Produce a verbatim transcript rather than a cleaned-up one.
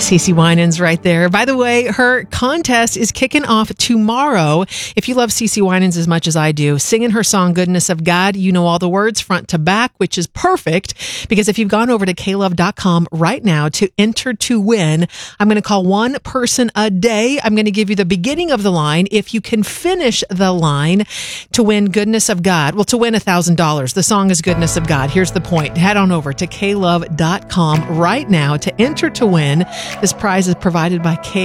CeCe Winans right there. By the way, her contest is kicking off tomorrow. If you love CeCe Winans as much as I do, singing her song Goodness of God, you know all the words front to back, which is perfect because if you've gone over to k love dot com right now to enter to win, I'm going to call one person a day. I'm going to give you the beginning of the line. If you can finish the line to win Goodness of God, well, to win one thousand dollars. The song is Goodness of God. Here's the point. Head on over to k love dot com right now to enter to win. This prize is provided by K